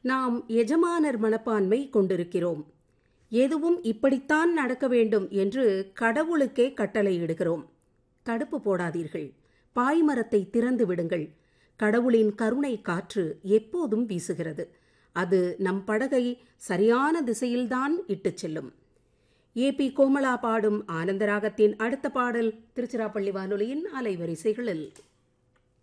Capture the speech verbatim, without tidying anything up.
நாம் எஜமானர் மனப்பான்மை கொண்டிருக்கிறோம். எதுவும் இப்படித்தான் நடக்க வேண்டும் என்று கடவுளுக்கே கட்டளையிடுகிறோம். தடுப்பு போடாதீர்கள், பாய்மரத்தை திறந்து விடுங்கள். கடவுளின் கருணை காற்று எப்போதும் வீசுகிறது. அது நம் படகை சரியான திசையில்தான் இட்டுச் செல்லும். ஏ பி கோமலா பாடும் ஆனந்தராகத்தின் அடுத்த பாடல் திருச்சிராப்பள்ளி வானொலியின் அலைவரிசைகளில்.